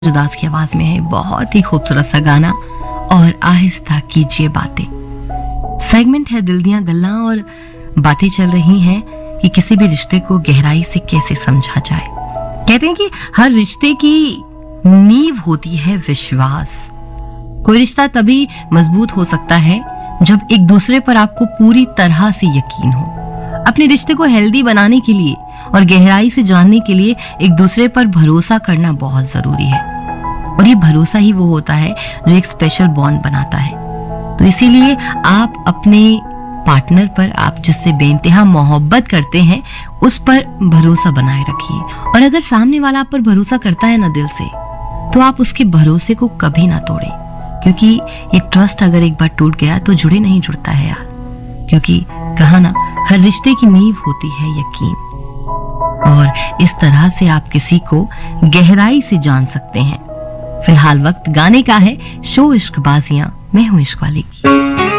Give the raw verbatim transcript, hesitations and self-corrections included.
जुदास की आवाज में है बहुत ही खूबसूरत सा गाना और आहिस्ता कीजिए बातें। सेगमेंट है दिल दियां गल्लां और बातें चल रही हैं कि किसी भी रिश्ते को गहराई से कैसे समझा जाए। कहते हैं कि हर रिश्ते की नींव होती है विश्वास। कोई रिश्ता तभी मजबूत हो सकता है जब एक दूसरे पर आपको पूरी तरह से यकीन हो। अपने रिश्ते को हेल्दी बनाने के लिए और गहराई से जानने के लिए एक दूसरे पर भरोसा करना बहुत जरूरी है और ये भरोसा ही वो होता है जो एक स्पेशल बॉन्ड बनाता है। तो इसीलिए आप अपने पार्टनर पर, आप जिससे बेइंतहा मोहब्बत करते हैं, उस पर भरोसा बनाए रखिए। और अगर सामने वाला आप पर भरोसा करता है ना दिल से, तो आप उसके भरोसे को कभी ना तोड़ें, क्योंकि ये ट्रस्ट अगर एक बार टूट गया तो जुड़े नहीं जुड़ता है यार। क्योंकि कहा ना, हर रिश्ते की नींव होती है यकीन। और इस तरह से आप किसी को गहराई से जान सकते हैं। फिलहाल वक्त गाने का है, शो इश्क बाजियां, मैं हूं इश्क वाली की।